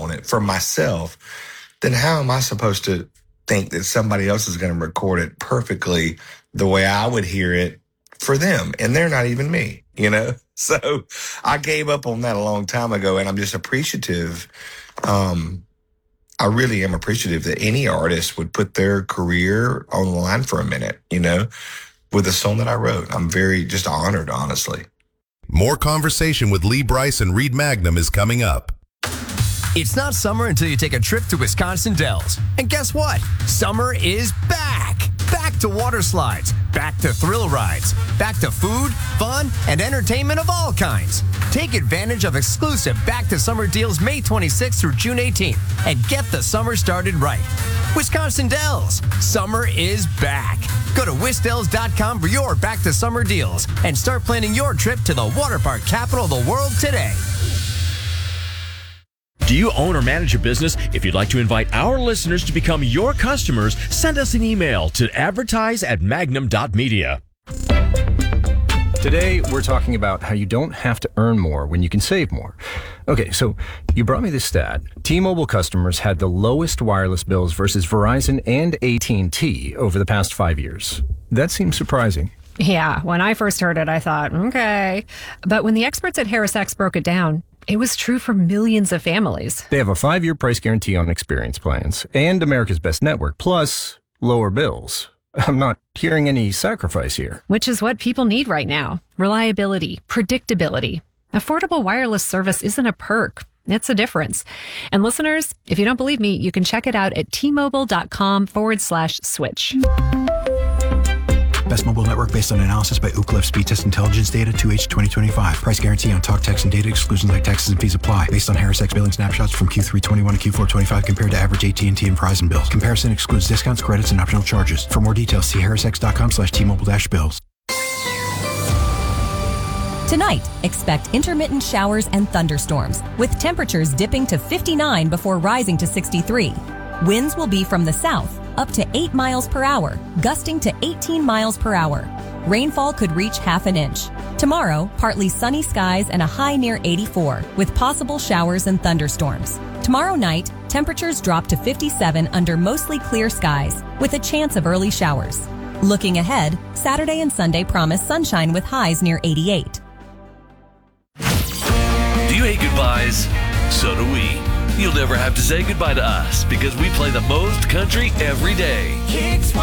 on it for myself, then how am I supposed to think that somebody else is going to record it perfectly the way I would hear it for them? And they're not even me, you know? So I gave up on that a long time ago, and I'm just appreciative. I really am appreciative that any artist would put their career on the line for a minute, you know, with a song that I wrote. I'm very just honored, honestly. More conversation with Lee Brice and Reed Magnum is coming up. It's not summer until you take a trip to Wisconsin Dells. And guess what? Summer is back. Back to water slides, back to thrill rides, back to food, fun, and entertainment of all kinds. Take advantage of exclusive Back to Summer deals May 26th through June 18th and get the summer started right. Wisconsin Dells, summer is back. Go to wisdells.com for your Back to Summer deals and start planning your trip to the water park capital of the world today. Do you own or manage a business? If you'd like to invite our listeners to become your customers, send us an email to advertise@magnum.media. Today, we're talking about how you don't have to earn more when you can save more. Okay, so you brought me this stat. T-Mobile customers had the lowest wireless bills versus Verizon and AT&T over the past 5 years. That seems surprising. Yeah, when I first heard it, I thought, okay. But when the experts at HarrisX broke it down, it was true for millions of families. They have a 5-year price guarantee on experience plans and America's Best Network, plus lower bills. I'm not hearing any sacrifice here. Which is what people need right now. Reliability, predictability. Affordable wireless service isn't a perk. It's a difference. And listeners, if you don't believe me, you can check it out at tmobile.com/switch. Best mobile network based on analysis by Ookla Speed Test Intelligence data 2H 2025. Price guarantee on talk, text, and data. Exclusions like taxes and fees apply. Based on HarrisX billing snapshots from Q3 21 to Q4 25 compared to average AT&T and Verizon bills. Comparison excludes discounts, credits, and optional charges. For more details, see harrisx.com/T-Mobile-bills. Tonight, expect intermittent showers and thunderstorms, with temperatures dipping to 59 before rising to 63. Winds will be from the south, up to 8 miles per hour, gusting to 18 miles per hour. Rainfall could reach half an inch. Tomorrow, partly sunny skies and a high near 84, with possible showers and thunderstorms. Tomorrow night, temperatures drop to 57 under mostly clear skies, with a chance of early showers. Looking ahead, Saturday and Sunday promise sunshine with highs near 88. Do you hate goodbyes? So do we. You'll never have to say goodbye to us because we play the most country every day.